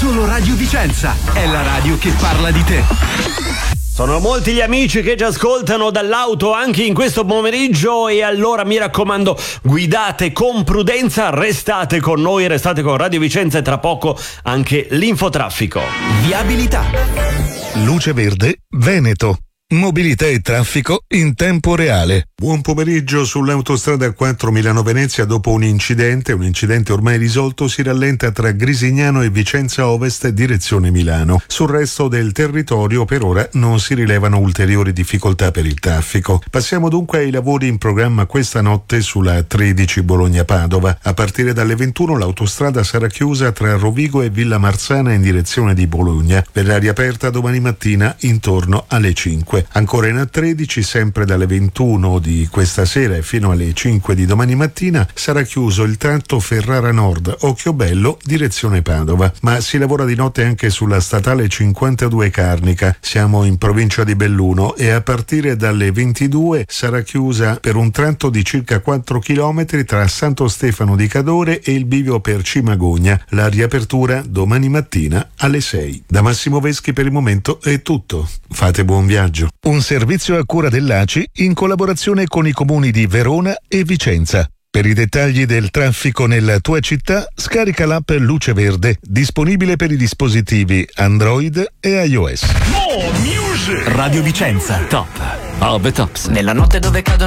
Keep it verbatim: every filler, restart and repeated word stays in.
Solo Radio Vicenza è la radio che parla di te. Sono molti gli amici che ci ascoltano dall'auto anche in questo pomeriggio e allora mi raccomando, guidate con prudenza, restate con noi, restate con Radio Vicenza e tra poco anche l'infotraffico. Viabilità. Luce Verde Veneto. Mobilità e traffico in tempo reale. Buon pomeriggio. Sull'autostrada quattro Milano-Venezia, dopo un incidente, un incidente ormai risolto, si rallenta tra Grisignano e Vicenza Ovest direzione Milano. Sul resto del territorio per ora non si rilevano ulteriori difficoltà per il traffico. Passiamo dunque ai lavori in programma questa notte sulla tredici Bologna-Padova. A partire dalle ventuno l'autostrada sarà chiusa tra Rovigo e Villa Marzana in direzione di Bologna. Verrà riaperta domani mattina intorno alle cinque. Ancora in A tredici, sempre dalle ventuno di questa sera e fino alle cinque di domani mattina, sarà chiuso il tratto Ferrara Nord Occhiobello direzione Padova, ma si lavora di notte anche sulla statale cinquantadue Carnica. Siamo in provincia di Belluno e a partire dalle ventidue sarà chiusa per un tratto di circa quattro chilometri tra Santo Stefano di Cadore e il bivio per Cimagogna. La riapertura domani mattina alle sei. Da Massimo Veschi per il momento è tutto. Fate buon viaggio. Un servizio a cura dell'A C I in collaborazione con i comuni di Verona e Vicenza. Per i dettagli del traffico nella tua città, scarica l'app Luce Verde, disponibile per i dispositivi Android e iOS. Radio Vicenza, top of the tops. Nella notte dove cadono